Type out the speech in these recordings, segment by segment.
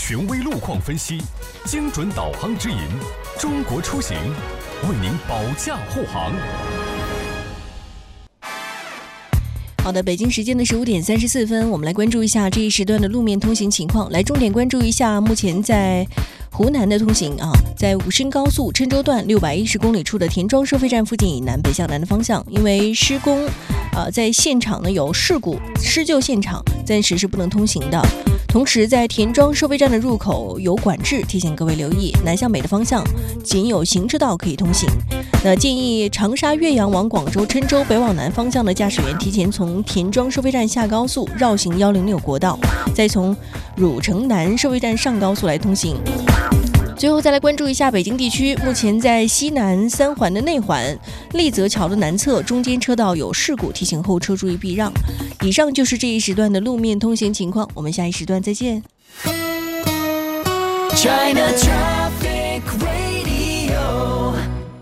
权威路况分析，精准导航指引，中国出行为您保驾护航。 好的，北京时间的15点34分，我们来关注一下这一时段的路面通行情况。来重点关注一下目前在湖南的通行在武深高速郴州段610公里处的田庄收费站附近以南北向南的方向，因为施工在现场呢有事故施救现场，暂时是不能通行的。同时在田庄收费站的入口有管制，提醒各位留意，南向北的方向仅有行车道可以通行。那建议长沙岳阳往广州郴州北往南方向的驾驶员提前从田庄收费站下高速绕行106国道，再从汝城南收费站上高速来通行。最后再来关注一下北京地区，目前在西南三环的内环立泽桥的南侧中间车道有事故，提醒后车注意避让。以上就是这一时段的路面通行情况，我们下一时段再见。 China Traffic Radio，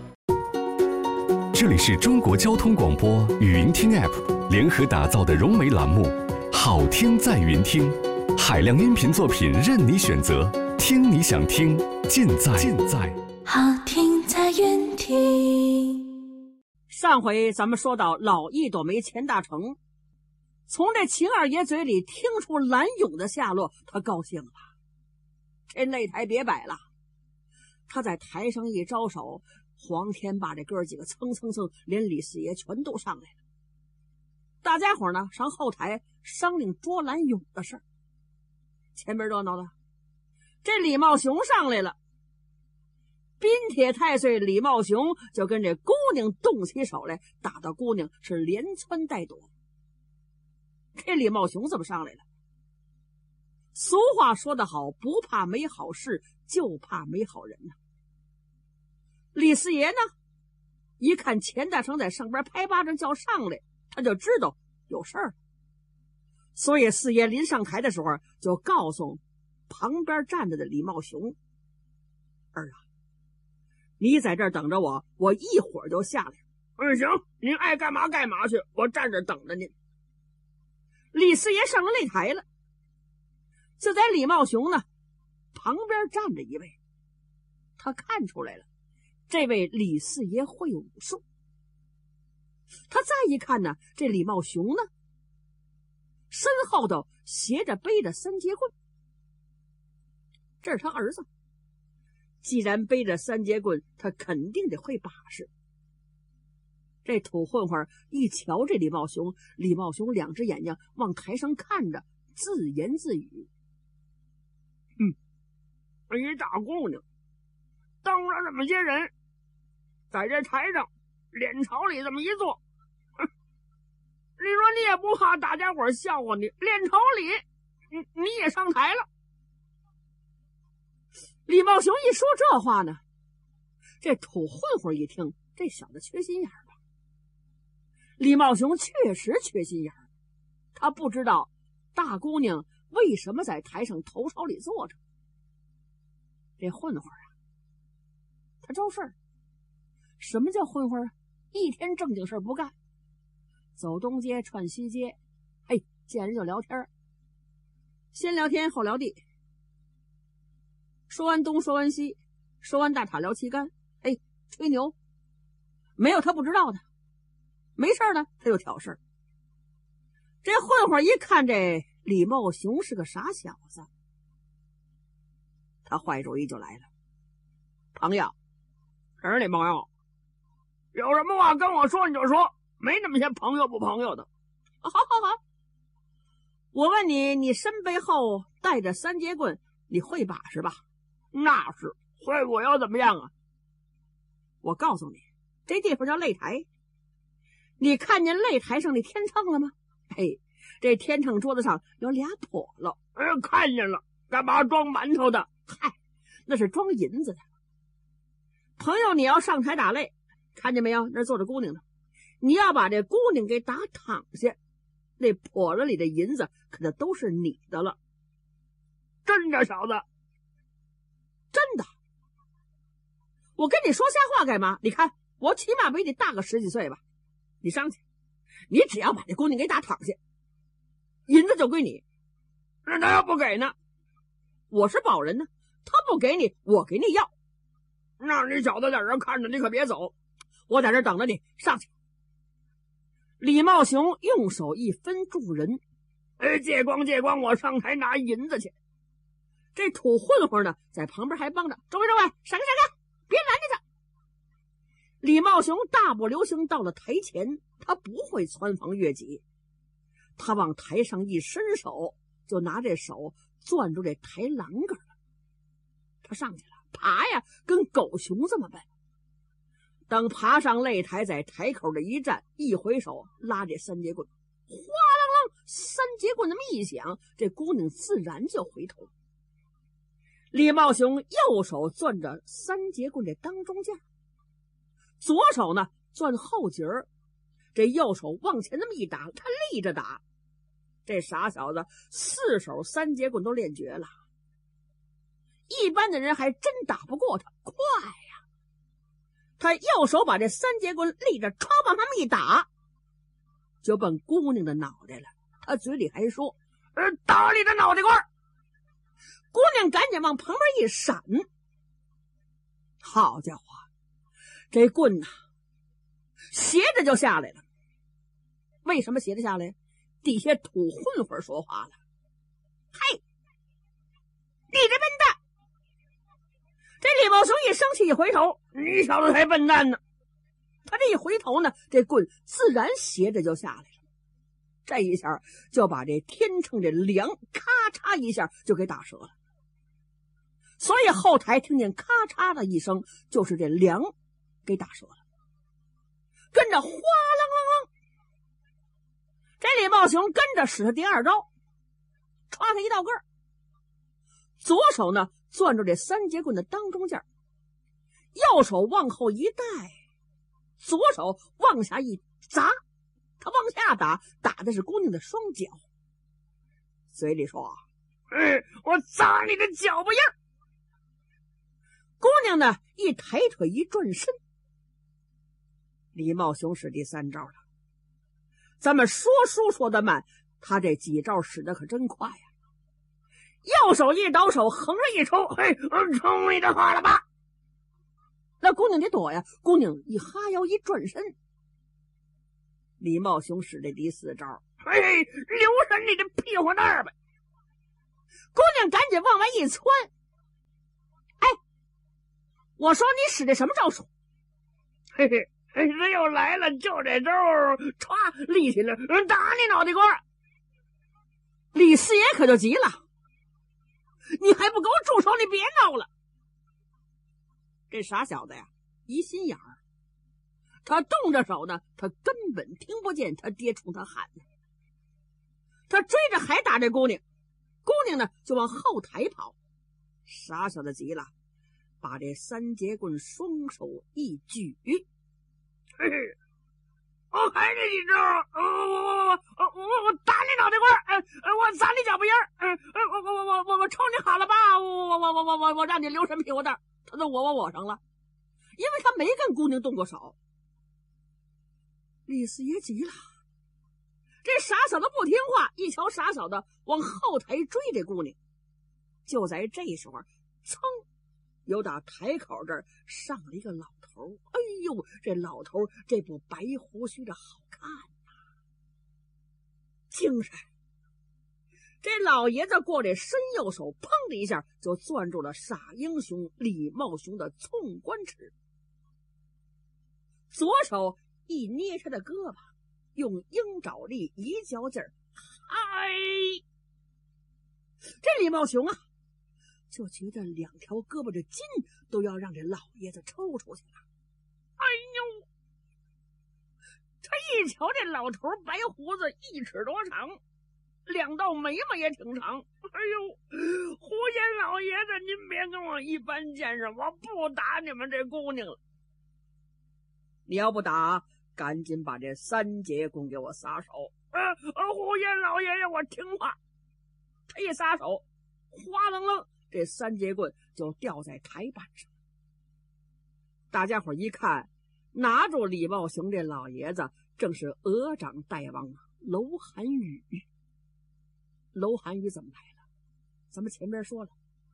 这里是中国交通广播语音听 App 联合打造的融媒栏目，好听在云听，海量音频作品任你选择，听你想听，尽在好听在云听。 上回咱们说到老一朵梅钱大成从这秦二爷嘴里听出蓝勇的下落，他高兴了，这擂台别摆了。他在台上一招手，黄天把这哥几个蹭连李四爷全都上来了。大家伙呢上后台商量捉蓝勇的事儿。前边热闹了，这李茂雄上来了，滨铁太岁李茂雄就跟这姑娘动起手来，打到姑娘是连窜带躲。这李茂雄怎么上来了？俗话说得好，不怕没好事，就怕没好人呢。李四爷呢一看钱大成在上边拍巴掌叫上来，他就知道有事儿，所以四爷临上台的时候就告诉旁边站着的李茂雄，儿啊，你在这儿等着我，我一会儿就下来。行，您爱干嘛干嘛去，我站这等着您。李四爷上了擂台了，就在李茂雄呢旁边站着一位，他看出来了，这位李四爷会武术。他再一看呢，这李茂雄呢身后头斜着背着三节棍，这是他儿子，既然背着三节棍，他肯定得会把式。这土混混一瞧这李茂雄，李茂雄两只眼睛往台上看着，自言自语：一大姑娘当着这么些人，在这台上脸朝里这么一坐，你说你也不怕大家伙笑话你，脸朝里你也上台了。李茂雄一说这话呢，这土混混一听，这小子缺心眼儿吧。李茂雄确实缺心眼儿，他不知道大姑娘为什么在台上头朝里坐着。这混混他招事儿。什么叫混混？一天正经事不干，走东街串西街，见人就聊天，先聊天后聊地，说完东说完西，说完大塔聊旗杆，吹牛，没有他不知道的，没事呢他就挑事。这混混一看这李茂雄是个傻小子，他坏主意就来了。朋友，这是你朋友，有什么话跟我说你就说，没那么些朋友不朋友的。好，我问你，你身背后带着三节棍，你会把式吧？那是，会我要怎么样啊？我告诉你，这地方叫擂台。你看见擂台上那天秤了吗？这天秤桌子上有俩笸箩。看见了，干嘛装馒头的？那是装银子的。朋友，你要上台打擂，看见没有？那坐着姑娘呢。你要把这姑娘给打躺下，那笸箩里的银子可就都是你的了。真的，小子？真的。我跟你说瞎话干嘛？你看我起码比你大个10几岁吧。你上去，你只要把这姑娘给打躺下，银子就归你。那他要不给呢？ 我是保人呢，他不给你，我给你要。那你小子在这看着，你可别走，我在这等着你，上去。李茂雄用手一分众人，借光，我上台拿银子去。这土混混呢，在旁边还帮着，诸位，闪开，别拦着他。李茂雄大步流星到了台前，他不会穿房越脊，他往台上一伸手，就拿这手攥住这台栏杆了。他上去了，爬呀，跟狗熊这么笨。等爬上擂台，在台口这一站，一回手拉这三节棍，哗啷啷，三节棍那么一响，这姑娘自然就回头。李茂雄右手攥着三节棍这当中间，左手呢攥后节儿，这右手往前那么一打，他立着打。这傻小子四手三节棍都练绝了，一般的人还真打不过他，快呀！他右手把这三节棍立着，歘往他们一打，就奔姑娘的脑袋了。他嘴里还说：“打你的脑袋瓜！”姑娘赶紧往旁边一闪。好家伙，这棍呐，斜着就下来了。为什么斜着下来？底下土混混说话了：“嘿，你这笨蛋！”这李茂雄一生气，一回头，你小子才笨蛋呢！他这一回头呢，这棍自然斜着就下来了。这一下就把这天秤这梁咔嚓一下就给打折了。所以后台听见咔嚓的一声，就是这梁给打折了。跟着哗啷啷啷，这李茂雄跟着使他第二招，歘他一道个儿。左手呢攥住这三节棍的当中间，右手往后一带，左手往下一砸，他往下打，打的是姑娘的双脚，嘴里说：“我砸你的脚巴印儿！”姑娘呢一抬腿一转身。李茂雄使第三招了。咱们说书说得慢，他这几招使得可真快呀！右手一倒手，横着一抽，冲你的话了吧！那姑娘得躲呀，姑娘一哈腰一转身。李茂雄使这第四招，留神你的屁股蛋儿吧！姑娘赶紧往外一窜。我说你使的什么招数？这又来了，就这招，歘立起来，打你脑袋瓜！李四爷可就急了，你还不给我住手，你别闹了！这傻小子呀，疑心眼儿，他动着手呢，他根本听不见他爹冲他喊呢。他追着还打这姑娘，姑娘呢就往后台跑。傻小子急了，把这三节棍双手一举，我还是一招，我打你脑袋瓜，我砸你脚巴印儿，我抽你好了吧，我让你留神屁股蛋儿，他都我上了，因为他没跟姑娘动过手。李四爷急了，这傻小子不听话，一瞧傻小子往后台追这姑娘，就在这时候，噌，有打台口这儿上了一个老头。哎呦，这老头这不白胡须的好看呐，精神。这老爷子过这伸右手，砰的一下就攥住了傻英雄李茂雄的寸关尺，左手一捏他的胳膊，用鹰爪力一较劲儿，这李茂雄啊，就觉得两条胳膊的筋都要让这老爷子抽出去了。哎呦！他一瞧这老头白胡子1尺多长，2道眉毛也挺长。哎呦，胡仙老爷子，您别跟我一般见识，我不打你们这姑娘了。你要不打，赶紧把这三节棍给我撒手。胡仙老爷爷，我听话。他一撒手，哗楞楞，这三节棍就掉在台板上。大家伙一看，拿住李茂雄这老爷子正是鹅掌大王楼寒雨。楼寒雨怎么来了？咱们前面说了，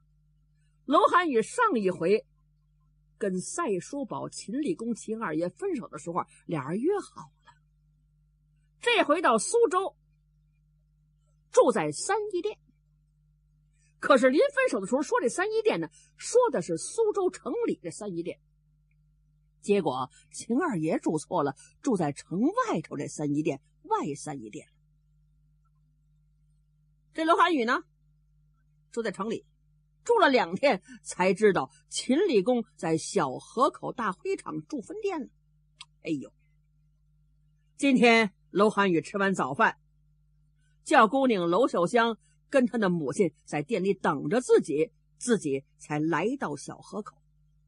娄涵宇上一回跟赛叔宝、秦理公、秦二爷分手的时候，俩人约好了，这回到苏州住在三义店。可是临分手的时候说这三义店呢，说的是苏州城里的三义店，结果秦二爷住错了，住在城外头这三义店，外三义店。这娄涵宇呢住在城里，住了2天才知道秦理公在小河口大灰厂住分店了。哎呦，今天娄涵宇吃完早饭，叫姑娘娄秀香跟他的母亲在店里等着自己才来到小河口。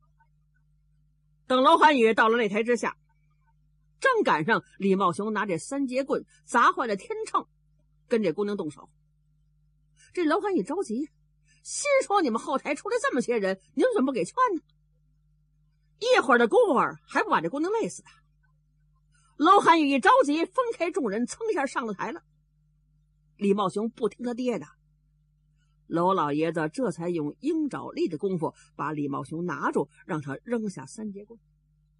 等娄涵宇到了擂台之下，正赶上李茂雄拿这3节棍砸坏了天秤，跟这姑娘动手。这娄涵宇着急，心说你们后台出来这么些人，你们怎么不给劝呢？一会儿的功夫还不把这姑娘累死的。娄涵宇一着急，分开众人，噌一下上了台了。李茂雄不听他爹的，娄老爷子这才用鹰爪力的功夫把李茂雄拿住，让他扔下3节棍。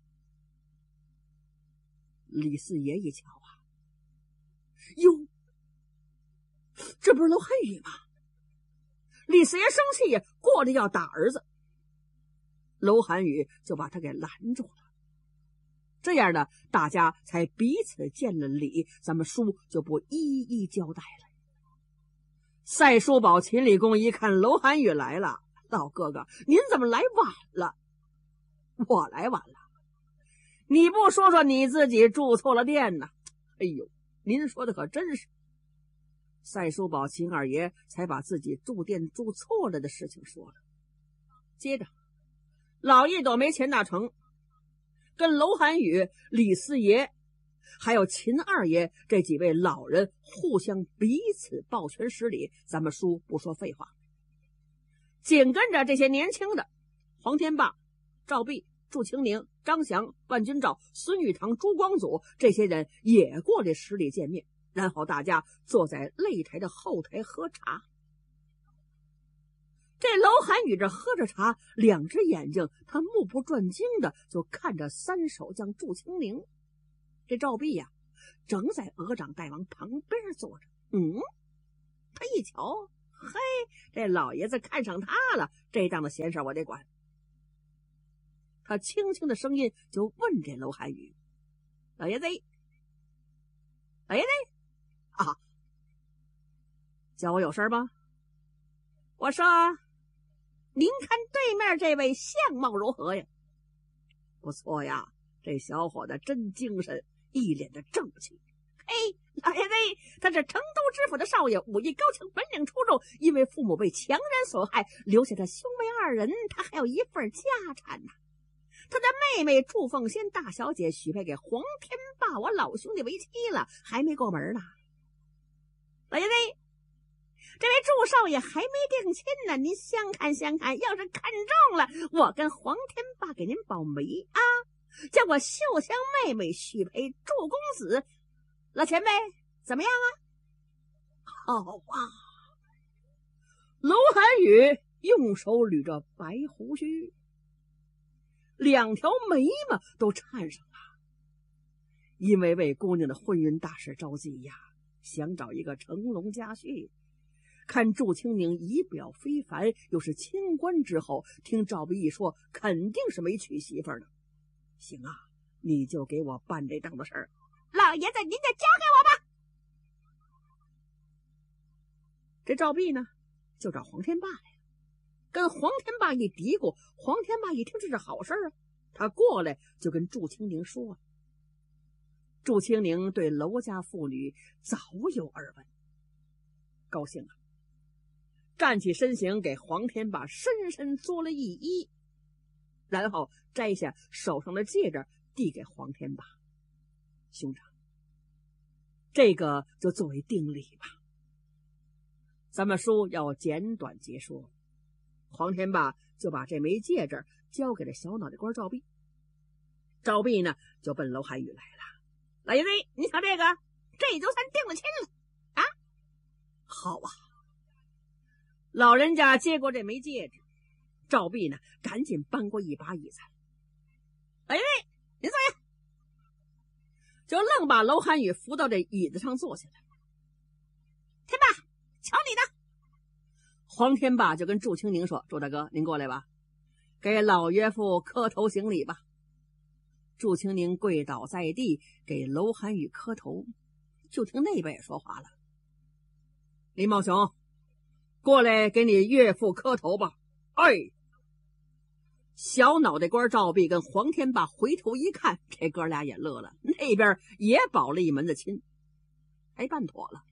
李四爷一瞧啊，哟，这不是娄涵宇吗？李四爷生气呀，过来要打儿子，娄涵宇就把他给拦住了。这样呢，大家才彼此见了礼，咱们书就不一一交代了。赛叔宝、秦理公一看娄涵宇来了，老哥哥，您怎么来晚了？我来晚了，你不说说你自己住错了店呢？哎呦，您说的可真是。赛叔宝、秦二爷才把自己住店住错了的事情说了。接着，老一朵梅钱大成跟娄涵宇、李四爷还有秦二爷这几位老人互相彼此抱拳施礼，咱们书不说废话。紧跟着这些年轻的黄天霸、赵弼、祝清宁、张翔、万军兆、孙玉堂、朱光祖这些人也过来施礼见面，然后大家坐在擂台的后台喝茶。这娄涵宇这喝着茶，2只眼睛他目不转睛的就看着3手将祝清宁。这赵弼呀，正在鹅掌大王旁边坐着。他一瞧，嘿，这老爷子看上他了，这档子闲事我得管。他轻轻的声音就问这娄涵宇：“老爷子，老爷子啊，叫我有事吗？”我说：“您看对面这位相貌如何呀？”“不错呀，这小伙子真精神，一脸的正气。”“嘿，老爷子，他是成都知府的少爷，武艺高强，本领出众，因为父母被强人所害，留下的兄妹2人，他还有一份家产呢。他的妹妹祝凤仙大小姐许配给黄天霸我老兄弟为妻了，还没过门呢。老爷子，这位祝少爷还没定亲呢，您相看相看，要是看中了，我跟黄天霸给您保媒啊，叫我秀香妹妹许配祝公子，老前辈怎么样啊？”“好啊！”娄涵宇用手捋着白胡须，2条眉毛都颤上了，因为为姑娘的婚姻大事着急呀，想找一个成龙佳婿。看祝清宁仪表非凡，又是清官之后，听赵弼一说，肯定是没娶媳妇儿的。行啊，你就给我办这档子事儿。老爷子，您就交给我吧。这赵弼呢，就找黄天霸来了，跟黄天霸一嘀咕，黄天霸一听这是好事啊，他过来就跟祝清宁说。祝清宁对娄家妇女早有耳闻，高兴啊，站起身形给黄天霸深深作了一揖，然后摘下手上的戒指递给黄天霸：“兄长，这个就作为定礼吧。”咱们书要简短结说，黄天霸就把这枚戒指交给了小脑袋瓜赵弼。赵弼呢，就奔娄涵宇来了：“老爷子，你瞧这个，这就算定了亲了啊！”“好啊！”老人家接过这枚戒指， 赵壁呢，赶紧搬过一把椅子。哎，您坐下，就愣把娄涵宇扶到这椅子上坐下来。天霸，瞧你的！黄天霸就跟祝清宁说：“祝大哥，您过来吧，给老岳父磕头行礼吧。”祝清宁跪倒在地，给娄涵宇磕头。就听那边也说话了：“李茂雄，过来给你岳父磕头吧。”哎，小脑袋官赵壁跟黄天霸回头一看，这哥俩也乐了，那边也保了一门子亲，还办妥了。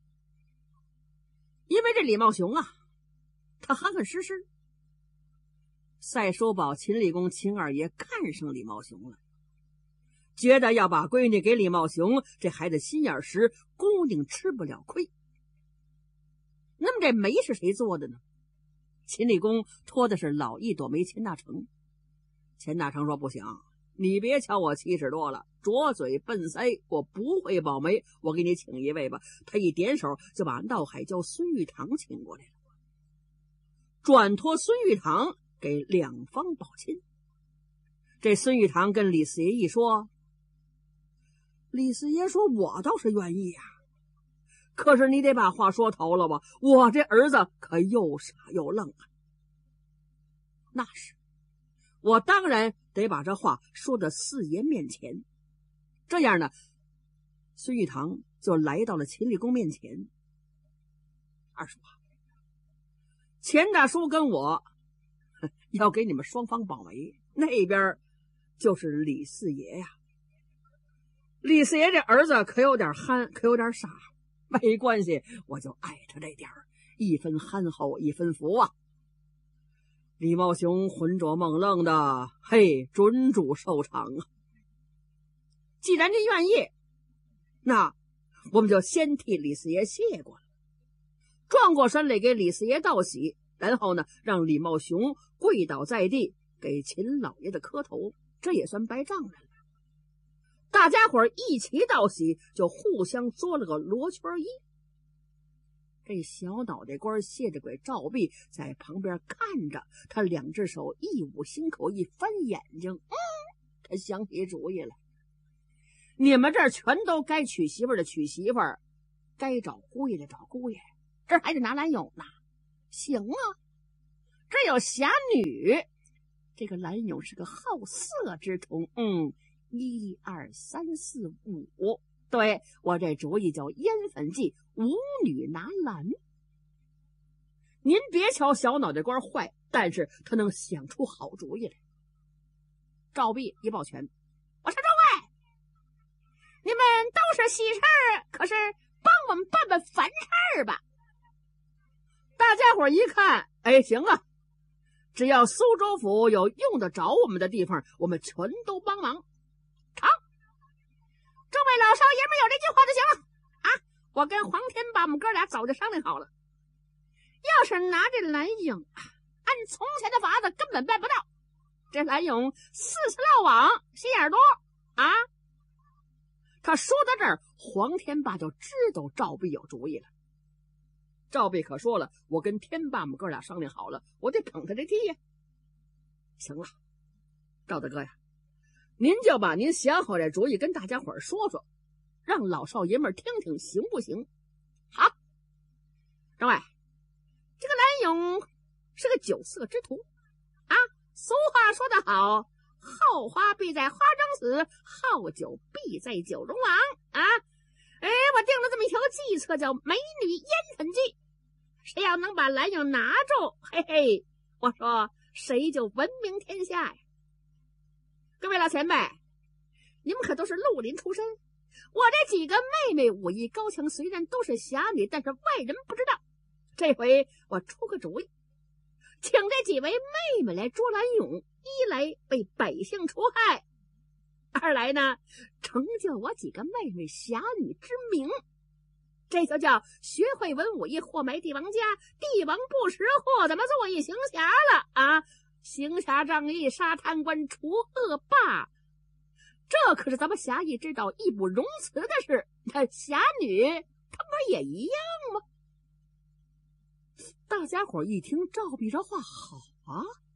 因为这李茂雄啊，他憨憨实实。赛叔宝秦厉公秦二爷看上李茂雄了，觉得要把闺女给李茂雄，这孩子心眼实，姑娘吃不了亏。那么这媒是谁做的呢？秦厉公托的是老一朵媒钱大成。钱大成说：“不行，你别瞧我70多了，拙嘴笨腮，我不会保媒，我给你请一位吧。”他一点手就把闹海椒孙玉堂请过来了，转托孙玉堂给两方保亲。这孙玉堂跟李四爷一说，李四爷说：“我倒是愿意啊，可是你得把话说头了吧，我这儿子可又傻又愣啊。”那是，我当然得把这话说到四爷面前。这样呢，孙玉堂就来到了秦厉公面前。二叔啊，钱大叔跟我要给你们双方保媒，那边就是李四爷呀。李四爷这儿子可有点憨，可有点傻，没关系，我就爱他这点儿，一分憨厚一分福啊。李茂雄浑浊梦愣的，嘿，准主受偿啊！既然您愿意，那我们就先替李四爷谢过了，转过身来给李四爷道喜，然后呢，让李茂雄跪倒在地给秦老爷的磕头，这也算拜丈人了。大家伙一起道喜，就互相作了个罗圈揖。这小脑袋官谢着鬼赵壁在旁边看着，他两只手一捂心口，一翻眼睛，他想起主意来。你们这儿全都该娶媳妇的娶媳妇，该找姑爷的找姑爷，这还得拿蓝勇呢。行啊，这有侠女，这个蓝勇是个好色之徒。1、2、3、4、5，对，我这主意叫烟粉计，舞女拿蓝。您别瞧小脑袋官坏，但是他能想出好主意来。赵壁一抱拳：“我说诸位，你们都是喜事儿，可是帮我们办办烦事儿吧。”大家伙一看，哎，行啊，只要苏州府有用得着我们的地方，我们全都帮忙。好，诸位老少爷们有这句话就行了啊！我跟黄天把我们哥俩早就商量好了，要是拿这蓝勇按从前的法子根本办不到。这蓝勇四次漏网，心眼多啊！他说到这儿，黄天霸就知道赵壁有主意了。赵壁可说了，我跟天霸我们哥俩商量好了，我得捧他这梯呀。行了，赵大哥呀，您就把您想好这主意跟大家伙说说，让老少爷们听听，行不行？好，张伟，这个蓝勇是个酒色之徒啊。俗话说得好，好花必在花中死，好酒必在酒中亡啊。我定了这么一条计策，叫美女烟粉计。谁要能把蓝勇拿住，嘿嘿，我说谁就闻名天下呀。各位老前辈，你们可都是绿林出身，我这几个妹妹武艺高强，虽然都是侠女，但是外人不知道。这回我出个主意，请这几位妹妹来捉蓝勇，一来为百姓除害，二来呢，成就我几个妹妹侠女之名。这就叫学会文武艺，祸埋帝王家，帝王不识货，怎么做一行侠了啊？行侠仗义，杀贪官，除恶霸，这可是咱们侠义之道，义不容辞的事。那侠女他不也一样吗？大家伙一听赵壁这话，好啊，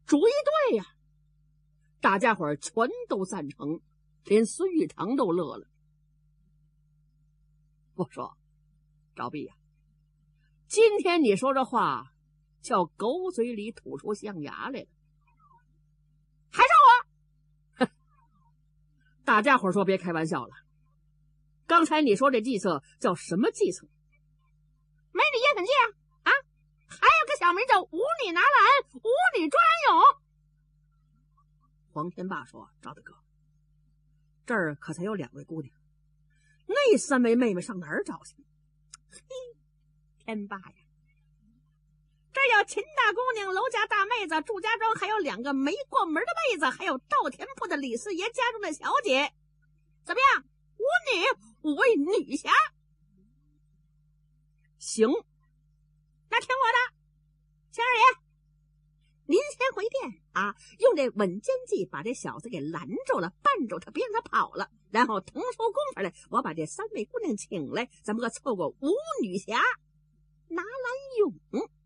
主意对呀！大家伙儿全都赞成，连孙玉堂都乐了。我说：“赵弼呀，今天你说这话，叫狗嘴里吐出象牙来了，还说我？”大家伙儿说：“别开玩笑了，刚才你说这计策叫什么计策？ 美女烟粉计啊！还有个小名叫舞女拿篮，舞女专用。” 黄天霸说：“赵大哥，这儿可才有2位姑娘，那3位妹妹上哪儿找去？” 嘿，天霸呀，这有秦大姑娘、娄家大妹子、祝家庄，还有2个没过门的妹子，还有稻田铺的李四爷家中的小姐。怎么样？5位女侠。 行， 那听我的，秦二爷，您先回殿啊，用这稳奸计把这小子给拦住了，绊住他，别让他跑了，然后腾出功夫来，我把这3位姑娘请来，咱们个凑个5女侠拿来用。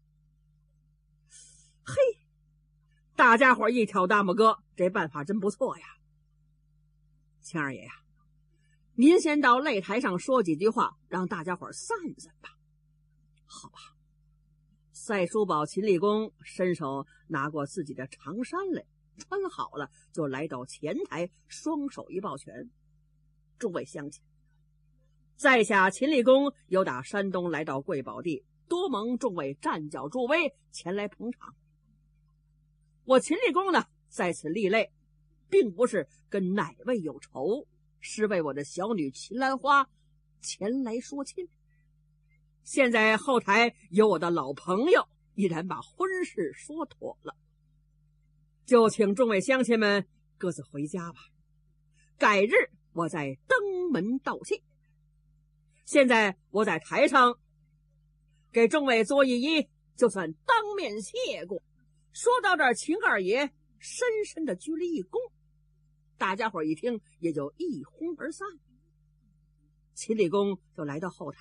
嘿，大家伙一挑大拇哥，这办法真不错呀。秦二爷呀，您先到擂台上说几句话，让大家伙散散吧。好吧。赛叔宝秦厉公伸手拿过自己的长衫来，穿好了就来到前台，双手一抱拳：“诸位乡亲，在下秦厉公由打山东来到贵宝地，多蒙众位站脚助威前来捧场。我秦厉公呢，在此立擂，并不是跟哪位有仇，是为我的小女秦兰花前来说亲。现在后台有我的老朋友，已然把婚事说妥了，就请众位乡亲们各自回家吧。改日我再登门道谢。现在我在台上给众位作一揖，就算当面谢过。”说到这儿，秦二爷深深的鞠了一躬，大家伙一听也就一哄而散。秦厉公就来到后台，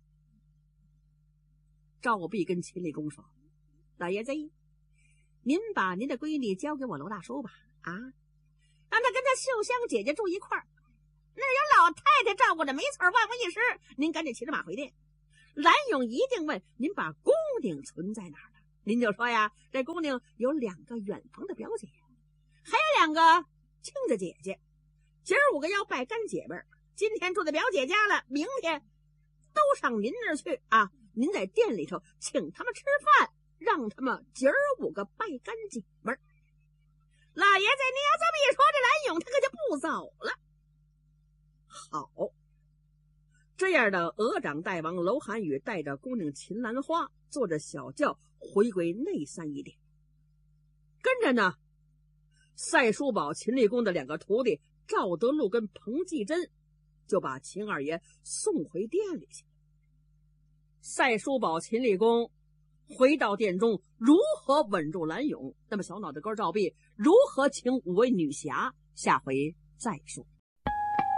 赵弼跟秦厉公说：“老爷子，您把您的闺女交给我娄大叔吧，啊，让他跟他秀香姐姐住一块儿，那儿有老太太照顾着，没错，万无一失。您赶紧骑着马回电。蓝勇一定问您把姑娘存在哪儿了，您就说呀，这姑娘有2个远房的表姐，还有2个亲的姐姐，今儿5个要拜干姐妹，今天住在表姐家了，明天都上您那儿去啊。您在店里头请他们吃饭，让他们今儿5个拜干姐妹。老爷子，你要这么一说，这蓝勇他可就不走了。”好，这样的鹅掌大王娄寒雨带着姑娘秦兰花，坐着小轿回归内山一点。跟着呢，赛叔宝秦厉公的2个徒弟赵德禄跟彭继珍就把秦二爷送回店里去。赛叔宝秦厉公回到殿中，如何稳住蓝勇？那么小脑袋哥赵弼如何请5位女侠？下回再说。